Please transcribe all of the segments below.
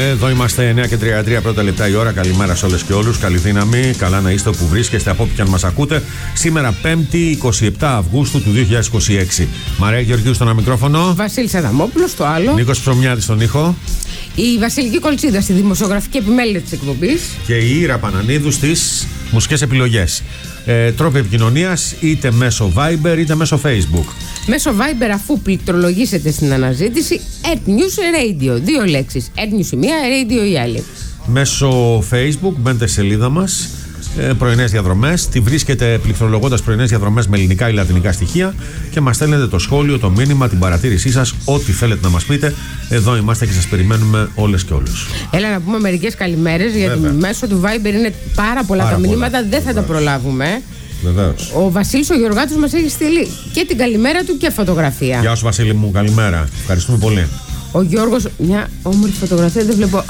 Εδώ είμαστε 9 και 33 πρώτα λεπτά η ώρα. Καλημέρα σε όλες και όλους. Καλή δύναμη. Καλά να είστε όπου βρίσκεστε, από όπου και αν μας ακούτε. Σήμερα 5η 27 Αυγούστου του 2026. Μαρία Γεωργίου στο ένα μικρόφωνο. Βασίλης Αδαμόπουλος στο άλλο. Νίκος Ψωμιάδης στον ήχο. Η Βασιλική Κολτσίδα στη δημοσιογραφική επιμέλεια της εκπομπής. Και η Ήρα Πανανίδου στις μουσικές επιλογές. Τρόποι επικοινωνίας είτε μέσω Viber είτε μέσω Facebook. Μέσω Viber, αφού πληκτρολογήσετε στην αναζήτηση Earth News Radio. Δύο λέξεις. Earth News η μία, Radio η άλλη. Μέσω Facebook μπαίνετε στη σελίδα μας. Πρωινές διαδρομές. Τη βρίσκετε πληκτρολογώντας πρωινές διαδρομές με ελληνικά ή λατινικά στοιχεία και μας στέλνετε το σχόλιο, το μήνυμα, την παρατήρησή σας, ό,τι θέλετε να μας πείτε. Εδώ είμαστε και σας περιμένουμε όλες και όλους. Έλα να πούμε μερικές καλημέρες, γιατί μέσω του Viber είναι πάρα πολλά τα μηνύματα, δεν θα τα προλάβουμε. Βεβαίως. Ο Βασίλης ο Γεωργάτος μας έχει στείλει και την καλημέρα του και φωτογραφία. Γεια σου Βασίλη μου, καλημέρα. Ευχαριστούμε πολύ. Ο Γιώργος, μια όμορφη φωτογραφία, δεν βλέπω.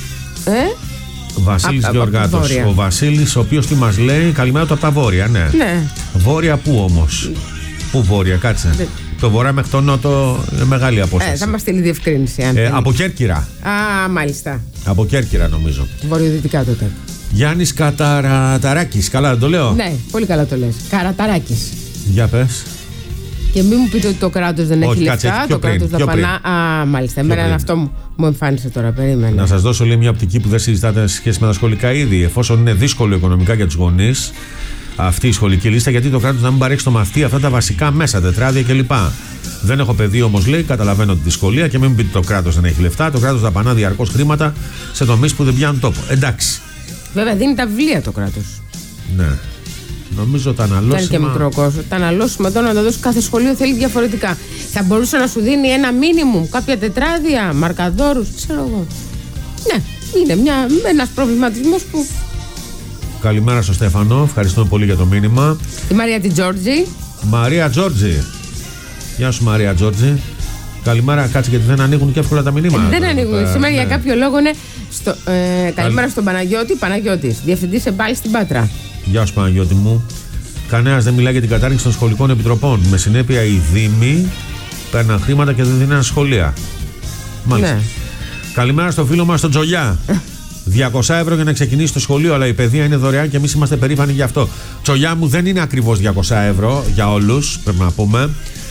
Βασίλης Γεωργάτος. Ο Βασίλης, ο οποίος τι μας λέει, καλημέρα του από τα βόρεια, ναι. Βόρεια πού όμως? Πού βόρεια, κάτσε. Το βορρά μέχρι το νότο είναι μεγάλη απόσταση. Θα μας στείλει διευκρίνηση. Από Κέρκυρα. Α, μάλιστα. Από Κέρκυρα νομίζω. Βορειοδυτικά τότε. Γιάννης Καταραταράκης, καλά δεν το λέω? Ναι, πολύ καλά το λες. Καραταράκης. Για πες. Και μην μου πείτε ότι το κράτος δεν έχει λεφτά, το κράτος δαπανά. Α, μάλιστα. Εμένα αυτό μου εμφάνισε τώρα, περίμενα. Να σας δώσω λέει μια οπτική που δεν συζητάτε σε σχέση με τα σχολικά είδη. Εφόσον είναι δύσκολο οικονομικά για τους γονείς αυτή η σχολική λίστα, γιατί το κράτος να μην παρέχει στο μαθητή αυτά τα βασικά μέσα, τετράδια κλπ. Δεν έχω παιδί όμως, λέει, καταλαβαίνω τη δυσκολία και μην πείτε το κράτος δεν έχει λεφτά. Το κράτος δαπανά διαρκώς χρήματα σε τομείς που δεν πιάνουν τόπο. Εντάξει. Βέβαια δίνει τα βιβλία το κράτος. Ναι. Νομίζω τα αναλώσιμα. Ήταν και μικρό κόσμο. Τα αναλώσιμα τώρα να τα δώσει κάθε σχολείο θέλει διαφορετικά. Θα μπορούσε να σου δίνει ένα μίνιμουμ, κάποια τετράδια, μαρκαδόρους, ξέρω εγώ. Ναι, είναι ένας προβληματισμός που. Καλημέρα στο Στέφανο, ευχαριστούμε πολύ για το μήνυμα. Η Μαρία τη Τζόρτζη. Μαρία Τζόρτζη. Γεια σου Μαρία Τζόρτζη. Καλημέρα, κάτσε γιατί δεν ανοίγουν και εύκολα τα μηνύματα. Δεν ανοίγουν. Σήμερα για κάποιο λόγο είναι. Καλημέρα στον Παναγιώτη. Παναγιώτης, διευθυντής εμπάλ στην Πάτρα. Γεια σου Παναγιώτη μου. Κανένας δεν μιλάει για την κατάργηση των σχολικών επιτροπών. Με συνέπεια οι δήμοι παίρνουν χρήματα και δεν δίνουν σχολεία. Μάλιστα. Ναι. Καλημέρα στο φίλο μας τον Τζογιά. 200 ευρώ για να ξεκινήσει το σχολείο, αλλά η παιδεία είναι δωρεάν και εμείς είμαστε περήφανοι γι' αυτό. Τζογιά μου, δεν είναι ακριβώς 200 ευρώ για όλους, πρέπει να πούμε.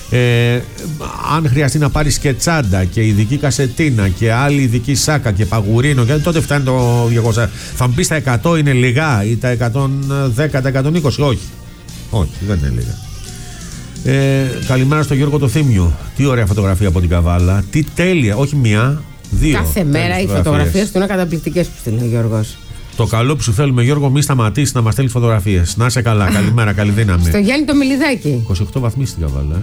Αν χρειαστεί να πάρεις και τσάντα και ειδική κασετίνα και άλλη ειδική σάκα και παγουρίνο, γιατί τότε φτάνει το 200. Θα μου πεις τα 100 είναι λίγα ή τα 110, τα 120? Όχι, δεν είναι λίγα. Καλημέρα στο Γιώργο το Θήμιου. Τι ωραία φωτογραφία από την Καβάλα. Τι τέλεια, όχι μία, δύο. Κάθε μέρα οι φωτογραφίες του είναι καταπληκτικές που στέλνει ο Γιώργος. Το καλό που σου θέλουμε, Γιώργο, μη σταματήσει να μας στέλνεις φωτογραφίες. Να είσαι καλά. Καλημέρα, καλή δύναμη. Στο Γιάννη το Μιλιδάκι. 28 βαθμοί στην Καβάλα,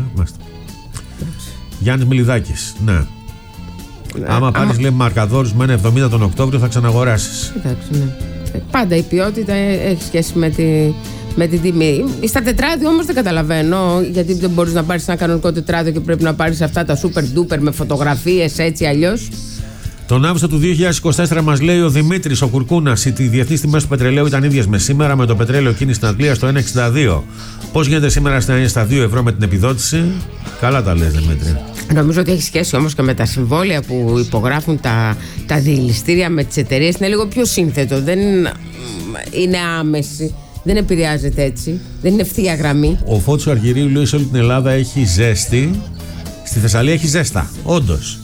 Γιάννης Μιλιδάκης, ναι. Άμα πάρεις, λέει, μαρκαδόρους με 1,70 τον Οκτώβριο, θα ξαναγοράσεις. Εντάξει, ναι. Πάντα η ποιότητα έχει σχέση με την τιμή. Στα τετράδια όμως δεν καταλαβαίνω, γιατί δεν μπορείς να πάρεις ένα κανονικό τετράδιο και πρέπει να πάρεις αυτά τα super duper με φωτογραφίες έτσι αλλιώς. Τον Αύγουστο του 2024 μας λέει ο Δημήτρης ο Κουρκούνας ότι οι διεθνείς τιμές του πετρελαίου ήταν ίδιες με σήμερα, με το πετρέλαιο κίνηση στην Αγγλία στο 1,62. Πώς γίνεται σήμερα στα 2 ευρώ με την επιδότηση? Καλά τα λες, Δημήτρη. Νομίζω ότι έχει σχέση όμως και με τα συμβόλαια που υπογράφουν τα διελιστήρια με τις εταιρείες. Είναι λίγο πιο σύνθετο. Δεν είναι άμεση. Δεν επηρεάζεται έτσι. Δεν είναι ευθεία γραμμή. Ο Φώτης Αργυρίου λέει σε όλη την Ελλάδα έχει ζέστη. Στη Θεσσαλία έχει ζέστα. Όντως.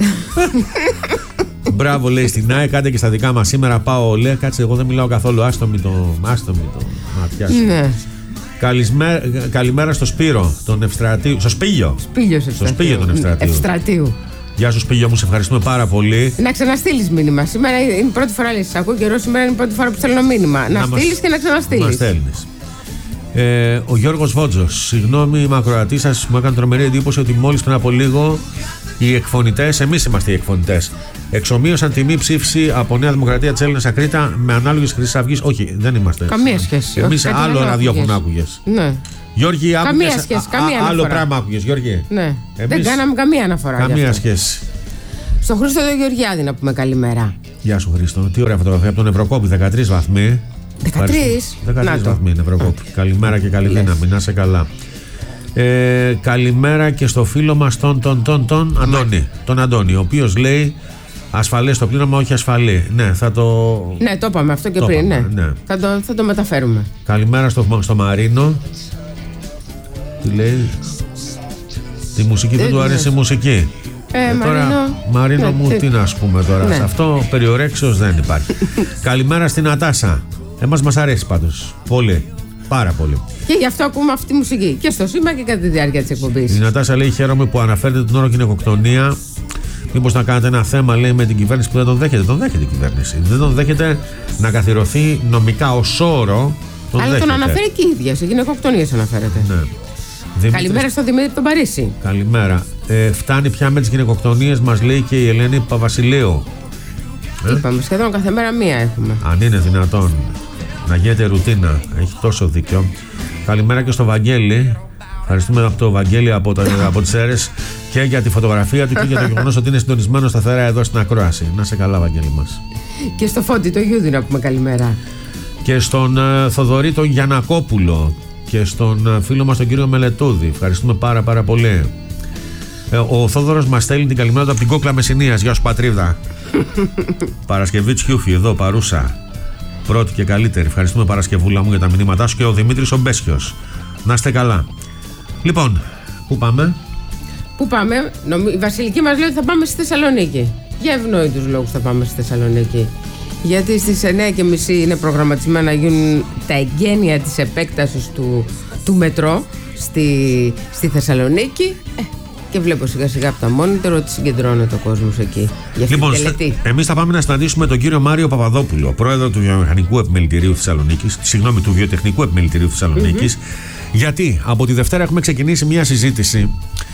Μπράβο, λέει στην ΑΕ, κάντε και στα δικά μας σήμερα. Πάω, λέει, κάτσε, εγώ δεν μιλάω καθόλου. Άστομη το ματιά σου. Ναι. Καλημέρα στο Σπύρο, τον Ευστρατείου. Στο Σπίγιο. Στο Σπίγιο τον Ευστρατείου. Γεια σου Σπίγιο μου, σε ευχαριστούμε πάρα πολύ. Να ξαναστείλεις μήνυμα. Σήμερα είναι η πρώτη φορά, λέει, σας ακούω καιρό, σήμερα είναι η πρώτη φορά που στέλνω μήνυμα. Να στείλεις και να ξαναστείλεις. Να στέλνεις. Ο Γιώργος Βότζος, συγγνώμη, η μακροατή σας μου έκανε τρομερή εντύπωση ότι μόλις πριν από λίγο οι εκφωνητές, εμείς είμαστε οι εκφωνητές, εξομοίωσαν τιμή ψήφιση από Νέα Δημοκρατία της Έλληνας Ακρίτα με ανάλογες Χρυσής Αυγής. Όχι, δεν είμαστε. Καμία σχέση. Εμείς άλλο ραδιόφωνο άκουγες. Ναι. Γιώργη, καμία σχέση, καμία άλλο πράγμα άκουγες, Γιώργη. Ναι. Δεν κάναμε καμία αναφορά. Καμία σχέση. Στον Χρήστο το Γεωργιάδη να πούμε καλημέρα. Γεια σου Χρήστο. Τι ωραία φωτογραφία από τον Ευρωκόπη, 13 βαθμοί. 13 βαθμοί είναι Ευρωκόπη. Καλημέρα και καλή δύναμη, να είσαι καλά. Καλημέρα και στο φίλο μας τον Αντώνη. Τον Αντώνη, ο οποίος λέει Ασφαλές το πλήρωμα, όχι ασφαλή. Ναι, θα το. Ναι, το είπαμε αυτό και πριν. Ναι. Θα το μεταφέρουμε. Καλημέρα στο Μαρίνο. Τι λέει? Τη μουσική δεν του αρέσει η μουσική. Τώρα, Μαρίνο μου, τι να πούμε τώρα. Ναι. Σε αυτό περιορέξεως δεν υπάρχει. Καλημέρα στην Νατάσα. Μας αρέσει πάντως. Πολύ. Πάρα πολύ. Και γι' αυτό ακούμε αυτή τη μουσική. Και στο σήμα και κατά τη διάρκεια της εκπομπής. Η Νατάσα λέει: χαίρομαι που αναφέρετε τον όρο γυναικοκτονία. Μήπως να κάνετε ένα θέμα, λέει, με την κυβέρνηση που δεν τον δέχεται. Τον δέχεται η κυβέρνηση. Δεν τον δέχεται να καθιερωθεί νομικά ως όρο. Αλλά τον αναφέρει και η ίδια. Σε γυναικοκτονίες αναφέρεται. Ναι. Καλημέρα στο Δημήτρη τον Παρίσι. Καλημέρα. Φτάνει πια με τις γυναικοκτονίες, μας λέει και η Ελένη Παπαβασιλείου. Είπαμε, σχεδόν κάθε μέρα μία έχουμε. Αν είναι δυνατόν να γίνεται ρουτίνα. Έχει τόσο δίκιο. Καλημέρα και στο Βαγγέλη. Ευχαριστούμε από το Βαγγέλη από τις Σέρρες και για τη φωτογραφία του και για το γεγονός ότι είναι συντονισμένο σταθερά εδώ στην ακρόαση. Να σε καλά, Βαγγέλη μας. Και στο Φώτη το Γιούδη να πούμε καλημέρα. Και στον Θοδωρή τον Γιαννακόπουλο. Και στον φίλο μας τον κύριο Μελετούδη. Ευχαριστούμε πάρα πολύ. Ο Θόδωρος μας στέλνει την καλημέρα του από την Κόκλα Μεσσηνίας. Γεια σου πατρίδα. Παρασκευή Τσιούφι εδώ παρούσα. Πρώτη και καλύτερη. Ευχαριστούμε Παρασκευούλα μου για τα μηνύματά σου. Και ο Δημήτρης ο Μπέσιος. Να είστε καλά. Λοιπόν, πού πάμε? Η Βασιλική μας λέει ότι θα πάμε στη Θεσσαλονίκη. Για ευνόητους λόγους θα πάμε στη Θεσσαλονίκη. Γιατί στις 9:30 είναι προγραμματισμένα να γίνουν τα εγγένεια της επέκτασης του μετρό στη Θεσσαλονίκη. Και βλέπω σιγά σιγά από τα μόνιτερ ότι συγκεντρώνεται ο κόσμος εκεί. Λοιπόν, εμείς θα πάμε να συναντήσουμε τον κύριο Μάριο Παπαδόπουλο, πρόεδρο του Βιομηχανικού Επιμελητηρίου Θεσσαλονίκης, του Βιοτεχνικού Επιμελητηρίου Θεσσαλονίκης. Γιατί από τη Δευτέρα έχουμε ξεκινήσει μια συζήτηση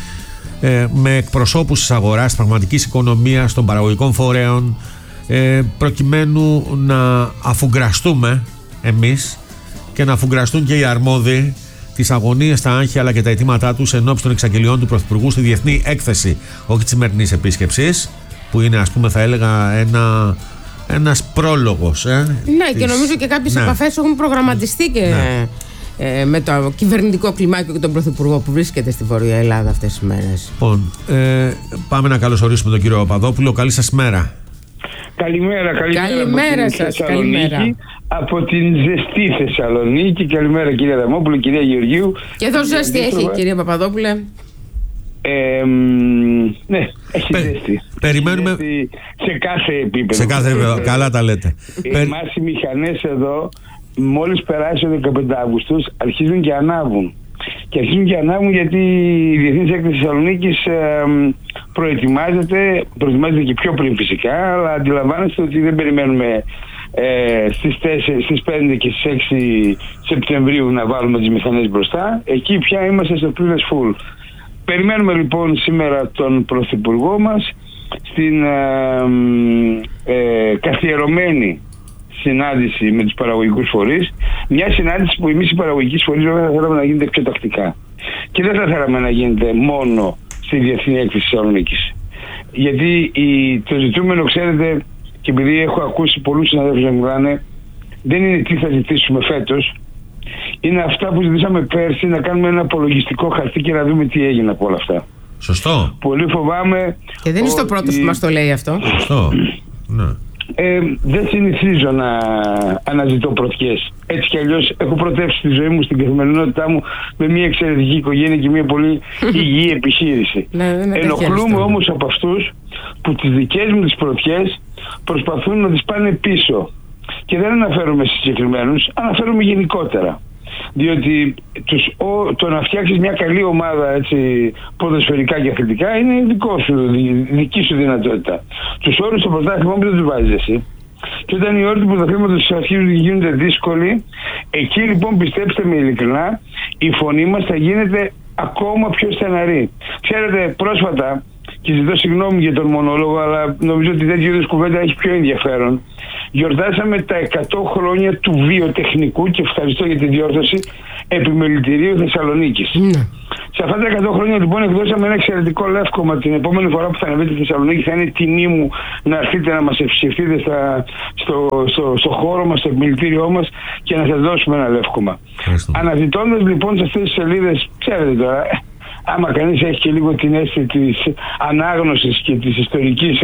με εκπροσώπους της αγοράς, της πραγματικής οικονομίας, των παραγωγικών φορέων, προκειμένου να αφουγκραστούμε εμείς και να αφουγκραστούν και οι αρμόδιοι τις αγωνίες, τα άγχη αλλά και τα αιτήματά τους ενώπιση των εξαγγελιών του Πρωθυπουργού στη Διεθνή Έκθεση, όχι της σημερινής επίσκεψης, που είναι, ας πούμε, θα έλεγα ένας πρόλογος. Ναι, και νομίζω και κάποιες επαφές έχουν προγραμματιστεί και με το κυβερνητικό κλιμάκιο και τον Πρωθυπουργό που βρίσκεται στη Βόρεια Ελλάδα αυτές τις μέρες. Λοιπόν, πάμε να καλωσορίσουμε τον κύριο Παπαδόπουλο. Καλή σας μέρα. Καλημέρα σας. Καλημέρα. Από την ζεστή Θεσσαλονίκη. Καλημέρα κυρία Δαμόπουλο, κυρία Γεωργίου. Και εδώ ζέστη έχει, κυρία Παπαδόπουλε. Ναι, έχει ζέστη. Περιμένουμε. Σε κάθε επίπεδο. Καλά τα λέτε. Εμάς οι μηχανές εδώ, μόλις περάσει ο 15 Αύγουστος, αρχίζουν και ανάβουν. Και αρχίζουν και ανάβουν γιατί η Διεθνής Έκθεση Θεσσαλονίκης προετοιμάζεται και πιο πριν φυσικά, αλλά αντιλαμβάνεστε ότι δεν περιμένουμε στις 5 και στις 6 Σεπτεμβρίου να βάλουμε τις μηχανές μπροστά. Εκεί πια είμαστε στο πλήρες full. Περιμένουμε λοιπόν σήμερα τον Πρωθυπουργό μας στην καθιερωμένη συνάντηση με τους παραγωγικούς φορείς. Μια συνάντηση που εμείς οι παραγωγικοί φορείς θα θέλαμε να γίνεται πιο τακτικά. Και δεν θα θέλαμε να γίνεται μόνο στη Διεθνή Έκθεση Θεσσαλονίκης. Γιατί το ζητούμενο, ξέρετε, και επειδή έχω ακούσει πολλούς συναδέλφους να μιλάνε, δεν είναι τι θα ζητήσουμε φέτος. Είναι αυτά που ζητήσαμε πέρσι, να κάνουμε ένα απολογιστικό χαρτί και να δούμε τι έγινε από όλα αυτά. Σωστό. Πολύ φοβάμαι. Και δεν είσαι το πρώτος που μας το λέει αυτό. Σωστό. Ναι. Δεν συνηθίζω να αναζητώ πρωτιές. Έτσι κι αλλιώς έχω πρωτεύσει τη ζωή μου στην καθημερινότητά μου με μια εξαιρετική οικογένεια και μια πολύ υγιή επιχείρηση. Ενοχλούμε όμως από αυτούς που τις δικές μου τις πρωτιές προσπαθούν να τις πάνε πίσω. Και δεν αναφέρομαι στις συγκεκριμένους, αναφέρομαι γενικότερα. Διότι το να φτιάξεις μια καλή ομάδα, έτσι, ποδοσφαιρικά και αθλητικά είναι δική σου δυνατότητα. Τους όρους στο πρωτάθλημα δεν τους βάζεις εσύ. Και όταν οι όροι του πρωταθλήματος αρχίζουν και γίνονται δύσκολοι, εκεί λοιπόν, πιστέψτε με ειλικρινά, η φωνή μας θα γίνεται ακόμα πιο στεναρή. Ξέρετε, πρόσφατα, και ζητώ συγγνώμη για τον μονόλογο, αλλά νομίζω ότι τέτοιου είδους κουβέντα έχει πιο ενδιαφέρον, γιορτάσαμε τα 100 χρόνια του βιοτεχνικού, και ευχαριστώ για τη διόρθωση, Επιμελητηρίου Θεσσαλονίκης. Σε αυτά τα 100 χρόνια λοιπόν εκδώσαμε ένα εξαιρετικό λεύκομα. Την επόμενη φορά που θα ανεβείτε στη Θεσσαλονίκη θα είναι τιμή μου να έρθετε να μας επισκεφτείτε στο χώρο μας, στο επιμελητήριό μας, και να σας δώσουμε ένα λεύκομα. Αναζητώντας λοιπόν σε αυτές τις σελίδες, ξέρετε τώρα, άμα κανείς έχει και λίγο την αίσθηση της ανάγνωσης και της ιστορικής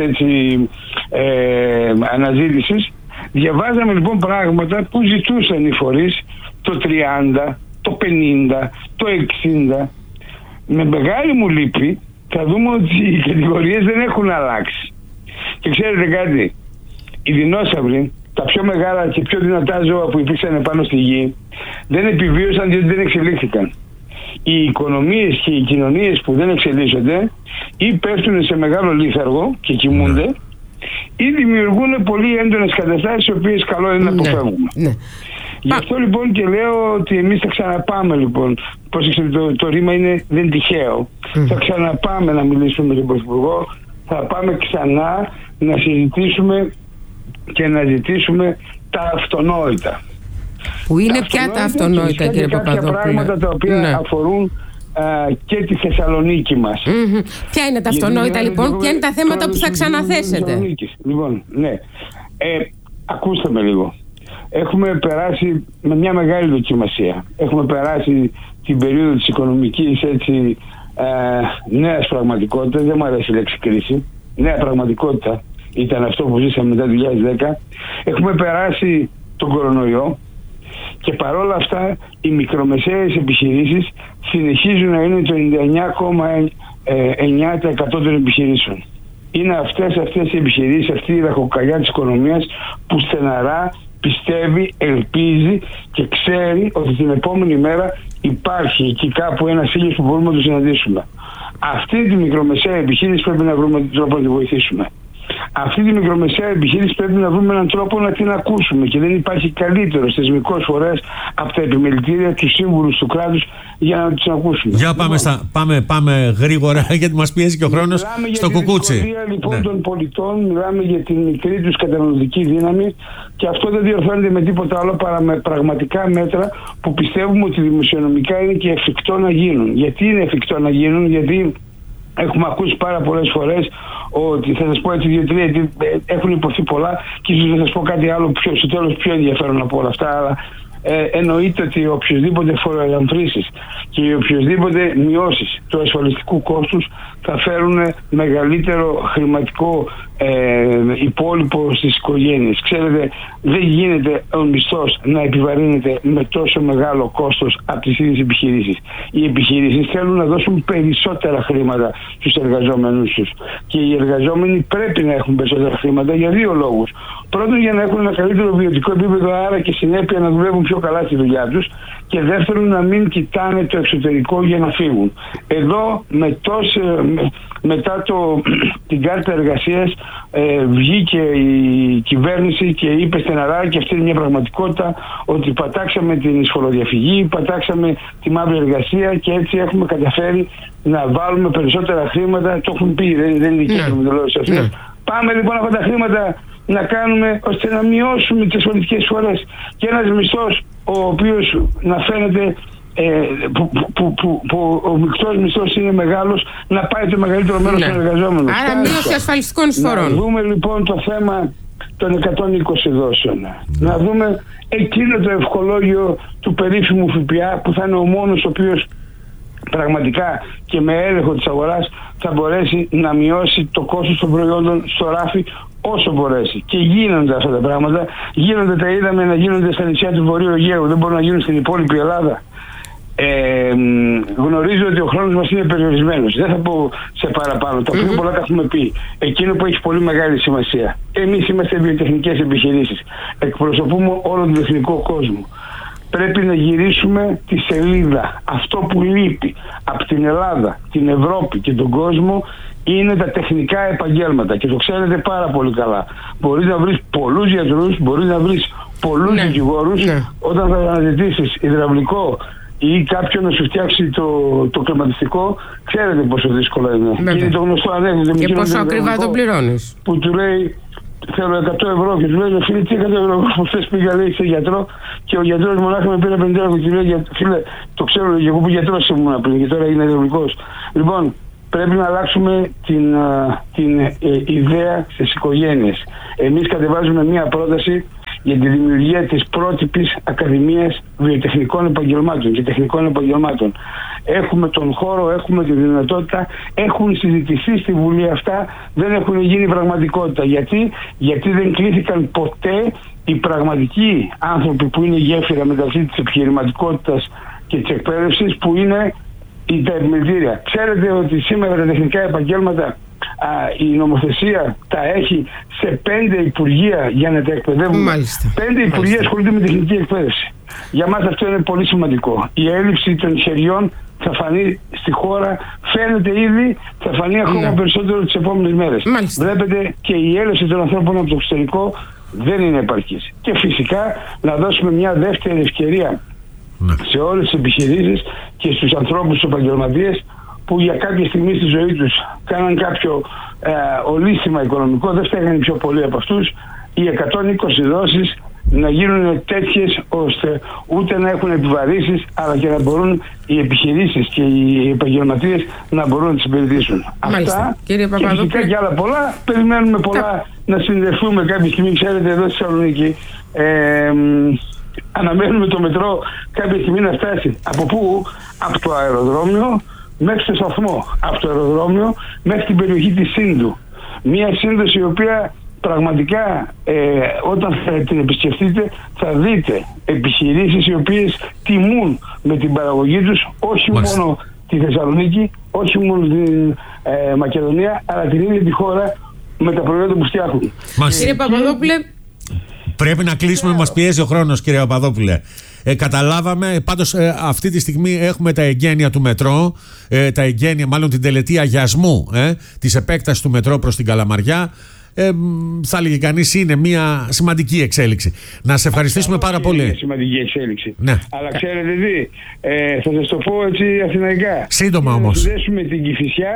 αναζήτησης, διαβάζαμε λοιπόν πράγματα που ζητούσαν οι φορείς το 30, το 50, το 60. Με μεγάλη μου λύπη θα δούμε ότι οι κατηγορίες δεν έχουν αλλάξει. Και ξέρετε κάτι, οι δεινόσαυροι, τα πιο μεγάλα και πιο δυνατά ζώα που υπήρξαν πάνω στη γη, δεν επιβίωσαν διότι δεν εξελίχθηκαν. Οι οικονομίες και οι κοινωνίες που δεν εξελίσσονται ή πέφτουν σε μεγάλο λίθαργο και κοιμούνται, ή δημιουργούν πολύ έντονες καταστάσεις, οι οποίες καλό είναι να αποφεύγουμε. Γι' αυτό λοιπόν και λέω ότι εμείς θα ξαναπάμε λοιπόν. Το ρήμα είναι δεν τυχαίο. Θα ξαναπάμε να μιλήσουμε με τον Πρωθυπουργό. Θα πάμε ξανά να συζητήσουμε και να ζητήσουμε τα αυτονόητα. Που είναι πια τα αυτονόητα, κύριε Παπαδόπουλε? Κάποια πράγματα τα οποία αφορούν και τη Θεσσαλονίκη μας. Ποια είναι τα αυτονόητα λοιπόν, ποια είναι τα θέματα που θα ξαναθέσετε? Λοιπόν, ναι. Ακούστε με λίγο. Έχουμε περάσει με μια μεγάλη δοκιμασία. Έχουμε περάσει την περίοδο της οικονομικής νέας πραγματικότητας. Δεν μου αρέσει η λέξη κρίση. Νέα πραγματικότητα ήταν αυτό που ζήσαμε μετά το 2010. Έχουμε περάσει τον κορονοϊό και παρόλα αυτά οι μικρομεσαίες επιχειρήσεις συνεχίζουν να είναι το 99,9% των επιχειρήσεων. Είναι αυτές οι επιχειρήσεις, αυτή η ραχοκοκαλιά της οικονομίας που στεναρά πιστεύει, ελπίζει και ξέρει ότι την επόμενη μέρα υπάρχει εκεί κάπου ένας ήλιος που μπορούμε να το συναντήσουμε. Αυτή τη μικρομεσαία επιχείρηση πρέπει να βρούμε τον τρόπο να τη βοηθήσουμε. Αυτή τη μικρομεσαία επιχείρηση πρέπει να βρούμε έναν τρόπο να την ακούσουμε και δεν υπάρχει καλύτερος θεσμικός φορέας από τα επιμελητήρια, τους σύμβουλους του κράτους για να τους ακούσουμε. Για πάμε γρήγορα γιατί μας πιέζει και ο χρόνος στο κουκούτσι. Μιλάμε για την λοιπόν των πολιτών, μιλάμε για την μικρή τους καταναλωτική δύναμη και αυτό δεν διορθώνεται με τίποτα άλλο παρά με πραγματικά μέτρα που πιστεύουμε ότι δημοσιονομικά είναι και εφικτό να γίνουν. Γιατί είναι εφικτό να γίνουν? Γιατί έχουμε ακούσει πάρα πολλές φορές ότι, θα σας πω έτσι 2-3, γιατί έχουν υποθεί πολλά και ίσως να σας πω κάτι άλλο στο τέλος πιο ενδιαφέρον από όλα αυτά, αλλά εννοείται ότι οποιοσδήποτε φοροελαφρύνσεις και οποιοσδήποτε μειώσεις του ασφαλιστικού κόστους θα φέρουν μεγαλύτερο χρηματικό υπόλοιπο στις οικογένειες. Ξέρετε, δεν γίνεται ο μισθός να επιβαρύνεται με τόσο μεγάλο κόστος από τις ίδιες επιχειρήσεις. Οι επιχειρήσεις θέλουν να δώσουν περισσότερα χρήματα στους εργαζόμενους τους και οι εργαζόμενοι πρέπει να έχουν περισσότερα χρήματα για δύο λόγους. Πρώτον, για να έχουν ένα καλύτερο βιωτικό επίπεδο, άρα και συνέπεια να δουλεύουν πιο καλά στη δουλειά τους, και δεύτερον να μην κοιτάνε το εξωτερικό για να φύγουν. Εδώ μετά την κάρτα εργασίας βγήκε η κυβέρνηση και είπε στεναρά, και αυτή είναι μια πραγματικότητα, ότι πατάξαμε την εισφοροδιαφυγή, πατάξαμε τη μαύρη εργασία και έτσι έχουμε καταφέρει να βάλουμε περισσότερα χρήματα. Το έχουν πει, δεν είναι δική μου, το λέω σε αυτές. Πάμε λοιπόν αυτά τα χρήματα να κάνουμε ώστε να μειώσουμε τις πολιτικές φορές και ένας μισθός ο οποίος να φαίνεται που ο μεικτός μισθός είναι μεγάλος να πάει το μεγαλύτερο μέρος των εργαζόμενων. Άρα μείωση ασφαλιστικών εισφορών. Να δούμε λοιπόν το θέμα των 120 δόσεων. Να δούμε εκείνο το ευχολόγιο του περίφημου ΦΠΑ που θα είναι ο μόνος ο οποίος πραγματικά και με έλεγχο της αγοράς θα μπορέσει να μειώσει το κόστος των προϊόντων στο ράφι όσο μπορέσει. Και γίνονται αυτά τα πράγματα. Γίνονται, τα είδαμε να γίνονται στα νησιά του Βορείου Αιγαίου. Δεν μπορούν να γίνουν στην υπόλοιπη Ελλάδα. Γνωρίζω ότι ο χρόνος μας είναι περιορισμένος. Δεν θα πω σε παραπάνω. Τα πιο πολλά τα έχουμε πει. Εκείνο που έχει πολύ μεγάλη σημασία. Εμείς είμαστε βιοτεχνικές επιχειρήσεις. Εκπροσωπούμε όλο τον εθνικό κόσμο. Πρέπει να γυρίσουμε τη σελίδα. Αυτό που λείπει από την Ελλάδα, την Ευρώπη και τον κόσμο είναι τα τεχνικά επαγγέλματα και το ξέρετε πάρα πολύ καλά. Μπορείς να βρεις πολλούς γιατρούς, μπορείς να βρεις πολλούς δικηγόρους. Όταν θα αναζητήσεις υδραυλικό ή κάποιον να σου φτιάξει το κλιματιστικό, ξέρετε πόσο δύσκολο είναι. Είναι το γνωστό ανέκδοτο. Και πόσο ακριβά το πληρώνεις. Που του λέει θέλω 100 ευρώ και του λέει φίλε τι 100 ευρώ, χθες πήγα λέει σε γιατρό και ο γιατρός μονάχα με πήρε 50 ευρώ και του λέει φίλε το ξέρω εγώ που γιατρός ήμουν πριν και τώρα είναι υδραυλικός. Λοιπόν, πρέπει να αλλάξουμε την ιδέα στις οικογένειες. Εμείς κατεβάζουμε μία πρόταση για τη δημιουργία της πρότυπης Ακαδημίας Βιοτεχνικών Επαγγελμάτων και Τεχνικών Επαγγελμάτων. Έχουμε τον χώρο, έχουμε τη δυνατότητα, έχουν συζητηθεί στη Βουλή αυτά, δεν έχουν γίνει πραγματικότητα. Γιατί δεν κλήθηκαν ποτέ οι πραγματικοί άνθρωποι που είναι γέφυρα μεταξύ της επιχειρηματικότητας και της εκπαίδευσης, που είναι τα επιμελητήρια. Ξέρετε ότι σήμερα τα τεχνικά επαγγέλματα η νομοθεσία τα έχει σε 5 υπουργεία για να τα εκπαιδεύουν. 5 υπουργεία ασχολούνται με τεχνική εκπαίδευση. Για μας αυτό είναι πολύ σημαντικό. Η έλλειψη των χεριών θα φανεί στη χώρα, φαίνεται ήδη, θα φανεί ακόμα περισσότερο τις επόμενες μέρες. Βλέπετε, και η έλευση των ανθρώπων από το εξωτερικό δεν είναι επαρκής. Και φυσικά να δώσουμε μια δεύτερη ευκαιρία σε όλες τις επιχειρήσεις και στους ανθρώπους, στους επαγγελματίες, που για κάποια στιγμή στη ζωή τους κάναν κάποιο ολίσθημα οικονομικό, δεν φταίγανε πιο πολύ από αυτούς, οι 120 δόσεις να γίνουν τέτοιες ώστε ούτε να έχουν επιβαρύσεις, αλλά και να μπορούν οι επιχειρήσεις και οι επαγγελματίες να μπορούν να τις υπηρετήσουν. Αυτά και φυσικά και άλλα πολλά. Περιμένουμε πολλά να συνδεθούμε κάποια στιγμή. Ξέρετε, εδώ στη Θεσσαλονίκη αναμένουμε το μετρό κάποια στιγμή να φτάσει. Από πού? Από το αεροδρόμιο μέχρι το σταθμό. Από το αεροδρόμιο μέχρι την περιοχή της Σύντου. Μια σύνδεση η οποία πραγματικά όταν θα την επισκεφτείτε θα δείτε επιχειρήσεις οι οποίες τιμούν με την παραγωγή τους όχι μόνο τη Θεσσαλονίκη, όχι μόνο την Μακεδονία, αλλά την ίδια τη χώρα με τα προϊόντα που φτιάχνουν. Κύριε Παπαδόπουλε, πρέπει να κλείσουμε, μας πιέζει ο χρόνος, κύριε Παπαδόπουλε. Καταλάβαμε, πάντως αυτή τη στιγμή έχουμε τα εγγένεια του μετρό, τα εγγένεια, μάλλον την τελετή αγιασμού της επέκτασης του μετρό προς την Καλαμαριά. Θα έλεγε κανείς είναι μια σημαντική εξέλιξη. Να σε ευχαριστήσουμε πάρα πολύ. Είναι σημαντική εξέλιξη. Ναι. Αλλά ξέρετε τι, θα σας το πω έτσι αθηναϊκά. Σύντομα όμως. Να συνδέσουμε την Κηφισιά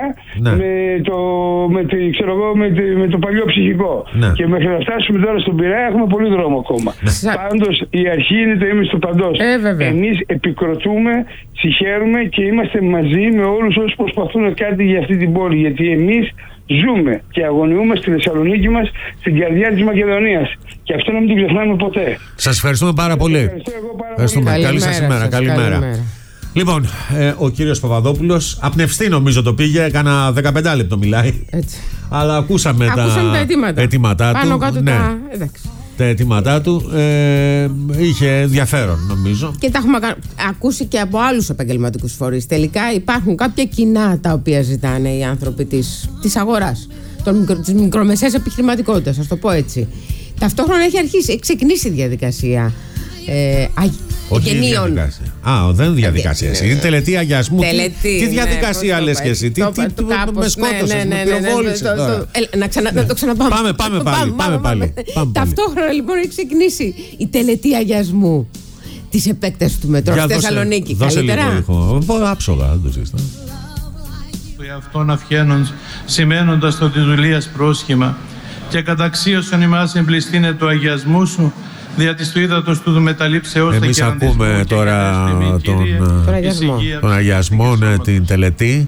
με το παλιό ψυχικό. Ναι. Και μέχρι να φτάσουμε τώρα στον Πειραιά έχουμε πολύ δρόμο ακόμα. Ναι. Πάντως η αρχή είναι το ίμιση του παντός. Εμείς επικροτούμε, συγχαίρουμε και είμαστε μαζί με όλους όσους προσπαθούν κάτι για αυτή την πόλη. Γιατί εμείς ζούμε και αγωνιούμε στη Θεσσαλονίκη μας, στην καρδιά της Μακεδονίας. Και αυτό να μην το ξεχνάμε ποτέ. Σας ευχαριστούμε πάρα πολύ. Ευχαριστούμε. Καλή σας ημέρα. Καλημέρα. Λοιπόν, ο κύριος Παπαδόπουλος, απνευστή νομίζω το πήγε, έκανα 15 λεπτό μιλάει. Έτσι. Αλλά ακούσαμε τα αιτήματά του. Πάνω κάτω εντάξει. Τα αιτήματά του είχε ενδιαφέρον νομίζω. Και τα έχουμε ακούσει και από άλλους επαγγελματικούς φορείς. Τελικά υπάρχουν κάποια κοινά τα οποία ζητάνε οι άνθρωποι της αγοράς, της μικρομεσαίας επιχειρηματικότητας, ας το πω έτσι. Ταυτόχρονα έχει ξεκινήσει η διαδικασία αγενείων. Δεν είναι διαδικασία. Είναι τελετή αγιασμού. Τι διαδικασία λες και εσύ? Με σκότωσες, με πυροβόλησες. Να το ξαναπάμε. Πάμε πάλι. Ταυτόχρονα λοιπόν έχει ξεκινήσει η τελετή αγιασμού της επέκτασης του μετρό στη Θεσσαλονίκη. Καλύτερα. Άψογα, δεν το συζητάω. Αυτόν αυχαίνον σημαίνοντας το της δουλείας πρόσχημα και καταξίωσον ημάς εμπληστήνε το αγιασμού σου δια της του ύδατος του μεταλήψεως. Εμείς ακούμε τώρα τον αγιασμό, την τελετή.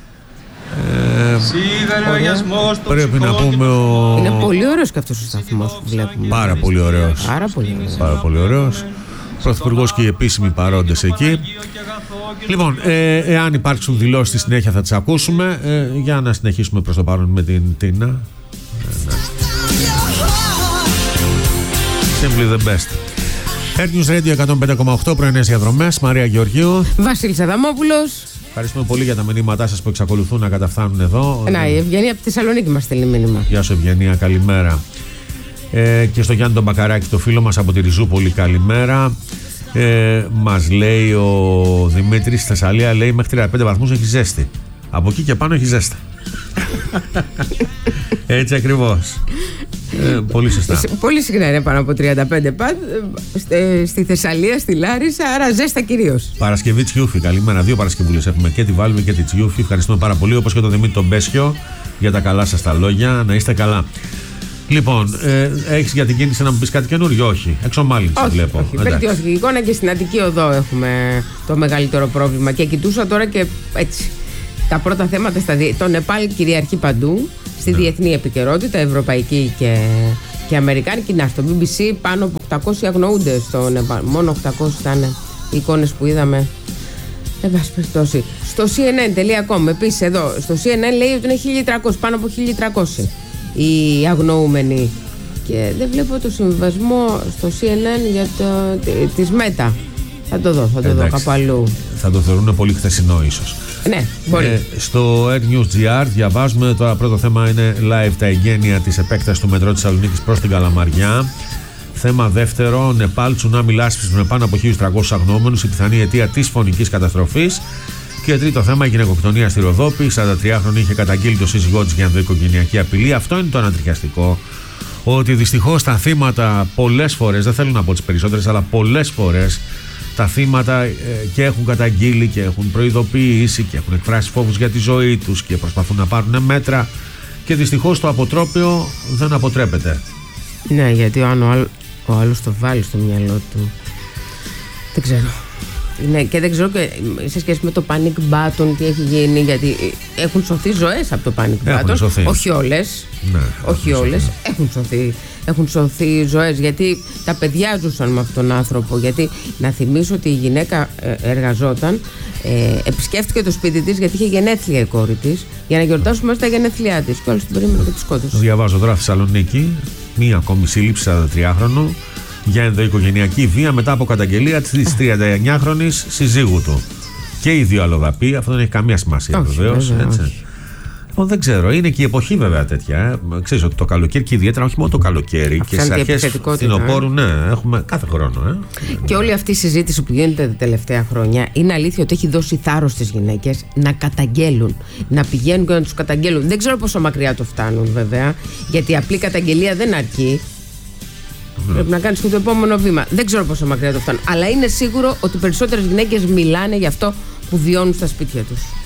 Πρέπει να πούμε είναι πολύ ωραίος και αυτός ο σταθμός που βλέπουμε. Πάρα πολύ ωραίος. Πάρα πολύ ωραίος. Πρωθυπουργός και οι επίσημοι παρόντες εκεί. Λοιπόν, εάν υπάρξουν δηλώσεις στη συνέχεια θα τις ακούσουμε. Για να συνεχίσουμε προς το παρόν με την Τίνα. Simply the best. Air News Radio 105,8, πρωινές διαδρομές. Μαρία Γεωργίου. Βασίλης Αδαμόπουλος. Ευχαριστούμε πολύ για τα μηνύματά σας που εξακολουθούν να καταφθάνουν εδώ. Η Ευγενία από τη Θεσσαλονίκη μας στέλνει μήνυμα. Γεια σου Ευγενία, καλημέρα. Και στο Γιάννη τον Μπακαράκη, το φίλο μας από τη Ριζούπολη, καλημέρα. Μας λέει ο Δημήτρης, στη Θεσσαλία λέει μέχρι 35 βαθμούς έχει ζέστη. Από εκεί και πάνω έχει ζέστα. Έτσι ακριβώς. Πολύ σωστά. Πολύ συχνά είναι πάνω από 35 στη Θεσσαλία, στη Λάρισα, άρα ζέστα κυρίως. Παρασκευή Τσιούφι, καλημέρα. 2 Παρασκευούλες έχουμε, και τη Βάλβη και τη Τσιούφι. Ευχαριστούμε πάρα πολύ, όπως και τον Δημήτρη τον Μπέσιο για τα καλά σας τα λόγια. Να είστε καλά. Λοιπόν, έχεις για την κίνηση να μου πεις κάτι καινούριο? Όχι. Εξομάλυνση βλέπω. Όχι. Βελτιώθηκε η εικόνα και στην Αττική Οδό έχουμε το μεγαλύτερο πρόβλημα. Και κοιτούσα τώρα και έτσι. Τα πρώτα θέματα το Νεπάλ κυριαρχεί παντού, στη διεθνή επικαιρότητα, ευρωπαϊκή Και Αμερικάνικοι, να, στο BBC πάνω από 800 αγνοούνται στο Νεπάλ. Μόνο 800 ήταν οι εικόνες που είδαμε. Εν πάση περιπτώσει. Στο CNN.com επίσης εδώ, στο CNN λέει ότι είναι 1.300, πάνω από 1.300 οι αγνοούμενοι. Και δεν βλέπω το συμβιβασμό στο CNN για της Meta. Θα το δω κάπου αλλού. Θα το θεωρούν πολύ χθεσινό ίσως. Ναι, μπορεί. Στο AirNews.gr διαβάζουμε, το πρώτο θέμα είναι live τα εγγένεια της επέκτασης του μετρό της Θεσσαλονίκης προς την Καλαμαριά. Θέμα δεύτερο, Νεπάλ, τσουνάμι λάσπης με πάνω από 1.300 αγνοούμενους, η πιθανή αιτία της φωνικής καταστροφής. Και τρίτο θέμα, γυναικοκτονία στη Ροδόπη. 43χρονη είχε καταγγείλει το σύζυγό της για ενδοοικογενειακή απειλή. Αυτό είναι το ανατριχιαστικό. Ότι δυστυχώς τα θύματα πολλές φορές, δεν θέλω να πω τις περισσότερες, αλλά πολλές φορές τα θύματα και έχουν καταγγείλει και έχουν προειδοποιήσει και έχουν εκφράσει φόβους για τη ζωή τους και προσπαθούν να πάρουν μέτρα. Και δυστυχώς το αποτρόπαιο δεν αποτρέπεται. Ναι, γιατί ο άλλος το βάλει στο μυαλό του. Δεν ξέρω. Ναι, και δεν ξέρω και σε σχέση με το panic button τι έχει γίνει, γιατί έχουν σωθεί ζωές από το panic button. Όχι όλες. Ναι, όχι όλες. Έχουν σωθεί ζωές, γιατί τα παιδιά ζούσαν με αυτόν τον άνθρωπο. Γιατί να θυμίσω ότι η γυναίκα εργαζόταν, επισκέφτηκε το σπίτι της γιατί είχε γενέθλια η κόρη της, για να γιορτάσουν μέσα τα γενέθλιά της. Και όλους την περίμενε και τη σκότωσε. Διαβάζω τώρα Θεσσαλονίκη, μία ακόμη σύλληψη 43χρονου για ενδοοικογενειακή βία μετά από καταγγελία της 39χρονης συζύγου του. Και οι δύο αλλοδαποί, αυτό δεν έχει καμία σημασία βεβαίως. Δεν ξέρω, είναι και η εποχή βέβαια τέτοια. Ξέρεις ότι το καλοκαίρι, και ιδιαίτερα όχι μόνο το καλοκαίρι, και στις αρχές φθινοπόρου, ναι, έχουμε κάθε χρόνο. Και όλη αυτή η συζήτηση που γίνεται τα τελευταία χρόνια, είναι αλήθεια ότι έχει δώσει θάρρος στις γυναίκες να καταγγέλουν, να πηγαίνουν και να τους καταγγέλουν. Δεν ξέρω πόσο μακριά το φτάνουν βέβαια, γιατί η απλή καταγγελία δεν αρκεί. Πρέπει να κάνεις και το επόμενο βήμα. Δεν ξέρω πόσο μακριά το φτάνουν. Αλλά είναι σίγουρο ότι περισσότερες γυναίκες μιλάνε για αυτό που βιώνουν στα σπίτια τους.